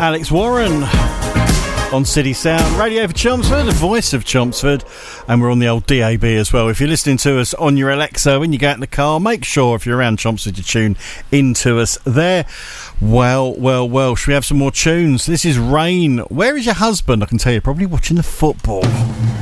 Alex Warren on City Sound Radio for Chelmsford, the voice of Chelmsford, and we're on the old DAB as well. If you're listening to us on your Alexa when you get in the car, make sure if you're around Chelmsford you tune into us there. Well, should we have some more tunes? This is Rain. Where is your husband? I can tell you're probably watching the football.